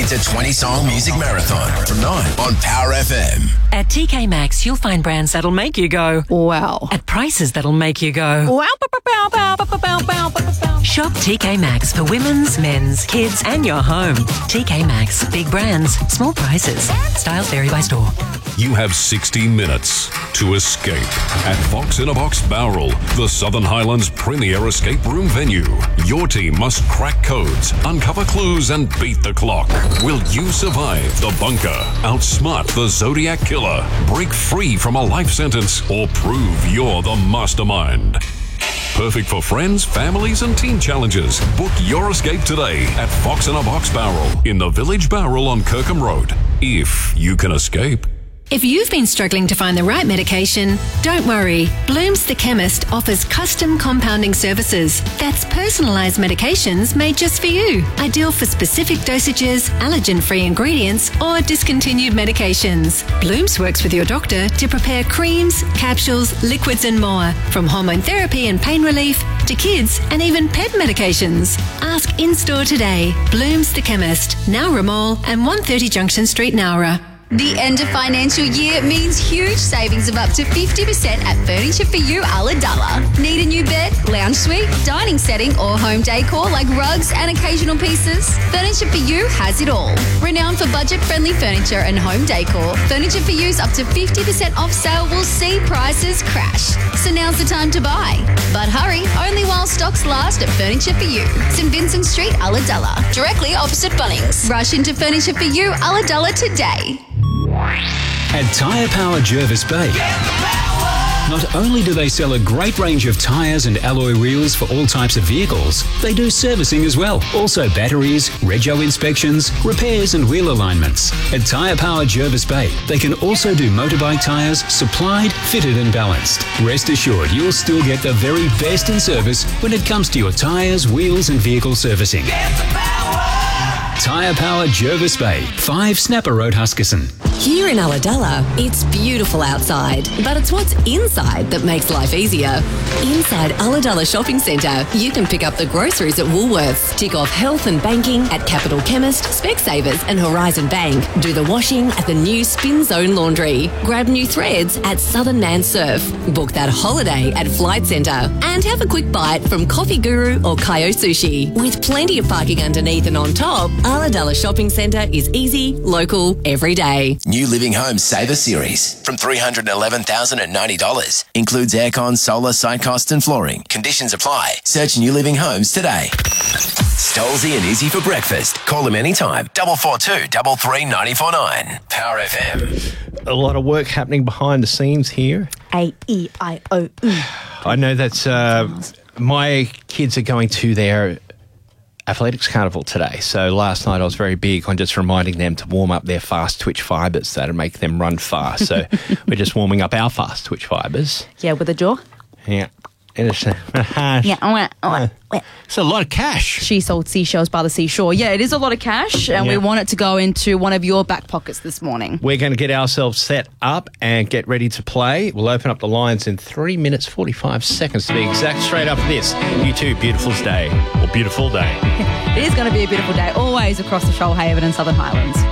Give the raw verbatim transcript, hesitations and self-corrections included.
It's a twenty-song music marathon from nine on Power F M. At T K Maxx, you'll find brands that'll make you go, wow. At prices that'll make you go, wow. Bow, bow, bow, bow, bow, bow, bow, bow. Shop T K Maxx for women's, men's, kids and your home. T K Maxx. Big brands, small prices. Styles vary by store. You have sixty minutes to escape at Fox in a Box Bowral, the Southern Highlands premier escape room venue. Your team must crack codes, uncover clues and beat the clock. Will you survive the bunker, outsmart the Zodiac killer, break free from a life sentence, or prove you're the mastermind? Perfect for friends, families and team challenges. Book your escape today at Fox in a Box Bowral in the Village Bowral on Kirkham Road. If you can escape. If you've been struggling to find the right medication, don't worry. Bloom's the Chemist offers custom compounding services. That's personalised medications made just for you. Ideal for specific dosages, allergen-free ingredients or discontinued medications. Bloom's works with your doctor to prepare creams, capsules, liquids and more. From hormone therapy and pain relief to kids and even pet medications. Ask in-store today. Bloom's the Chemist, Nowra Mall and one thirty Junction Street, Nowra. The end of financial year means huge savings of up to fifty percent at Furniture for You Ulladulla. Need a new bed, lounge suite, dining setting or home decor like rugs and occasional pieces? Furniture for You has it all. Renowned for budget-friendly furniture and home decor, Furniture for You's up to fifty percent off sale will see prices crash. So now's the time to buy. But hurry, only while stocks last at Furniture for You. St Vincent Street, Ulladulla, directly opposite Bunnings. Rush into Furniture for You Ulladulla today. At Tyre Power Jervis Bay, not only do they sell a great range of tyres and alloy wheels for all types of vehicles, they do servicing as well. Also batteries, rego inspections, repairs and wheel alignments. At Tyre Power Jervis Bay, they can also do motorbike tyres, supplied, fitted and balanced. Rest assured you'll still get the very best in service when it comes to your tyres, wheels and vehicle servicing. Tyre Power Jervis Bay, five Snapper Road, Huskisson. Here in Ulladulla, it's beautiful outside, but it's what's inside that makes life easier. Inside Ulladulla Shopping Centre, you can pick up the groceries at Woolworths, tick off health and banking at Capital Chemist, Specsavers and Horizon Bank, do the washing at the new Spin Zone Laundry, grab new threads at Southern Man Surf, book that holiday at Flight Centre, and have a quick bite from Coffee Guru or Kayo Sushi. With plenty of parking underneath and on top, Ulladulla Shopping Centre is easy, local, every day. New Living Homes Saver Series from three hundred eleven thousand ninety dollars. Includes aircon, solar, site cost and flooring. Conditions apply. Search New Living Homes today. Stolzy and Izzy for breakfast. Call them anytime. double four two, double three, nine four nine. Power F M. A lot of work happening behind the scenes here. A E I O U. I know that uh, my kids are going to their athletics carnival today. So last night I was very big on just reminding them to warm up their fast twitch fibres that'll make them run fast. So we're just warming up our fast twitch fibres. Yeah, with a jaw. Yeah. And it's, uh, yeah. Uh, uh, uh. It's a lot of cash. She sold seashells by the seashore. Yeah, it is a lot of cash, and Yeah. we want it to go into one of your back pockets this morning. We're going to get ourselves set up and get ready to play. We'll open up the lines in three minutes, forty-five seconds to be exact. Straight after this, you too, beautiful day. Or beautiful day. It is going to be a beautiful day, always across the Shoalhaven and Southern Highlands.